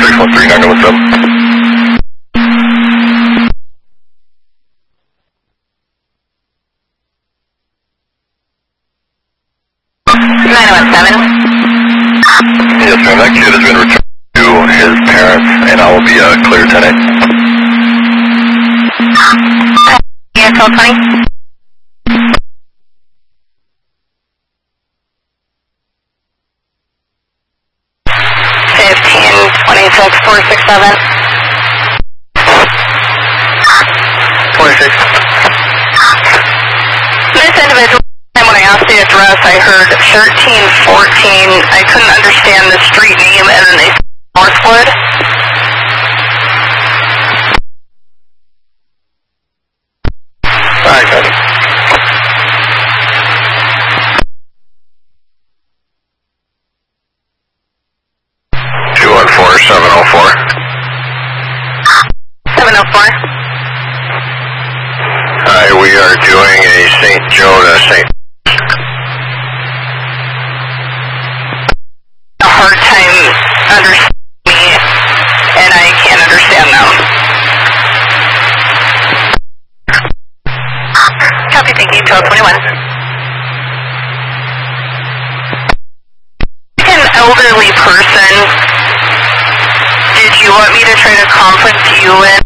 Yes, ma'am. That kid has been returned to his parents, and I will be clear today. Yeah, call 20. 467. 26. This individual, when I asked the address, I heard 1314. I couldn't understand the street name, and then they said Northwood. Alright, got it. We are doing a St. Joe to St. A hard time understanding me, and I can't understand them. Copy, thank you, 1221. An elderly person, did you want me to try to conference you in?